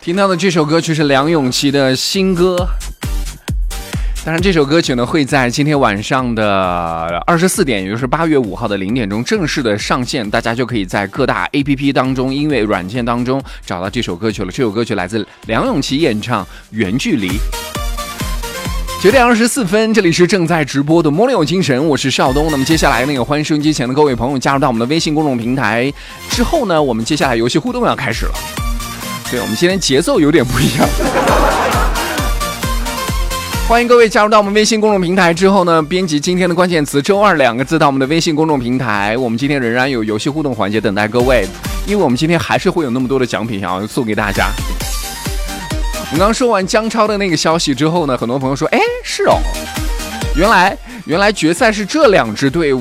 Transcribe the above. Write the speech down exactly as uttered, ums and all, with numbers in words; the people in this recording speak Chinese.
听到的这首歌曲是梁咏琪的新歌，当然这首歌曲呢会在今天晚上的二十四点，也就是八月五号的零点钟正式的上线，大家就可以在各大 A P P 当中、音乐软件当中找到这首歌曲了。这首歌曲来自梁咏琪演唱《远距离》。九点二十四分，这里是正在直播的魔力有精神，我是邵东。那么接下来呢，也欢迎收音机前的各位朋友加入到我们的微信公众平台。之后呢，我们接下来游戏互动要开始了。对，我们今天节奏有点不一样。欢迎各位加入到我们微信公众平台之后呢，编辑今天的关键词周二两个字到我们的微信公众平台。我们今天仍然有游戏互动环节等待各位，因为我们今天还是会有那么多的奖品想要送给大家。我们刚说完姜超的那个消息之后呢，很多朋友说，哎，是哦，原来原来决赛是这两支队伍。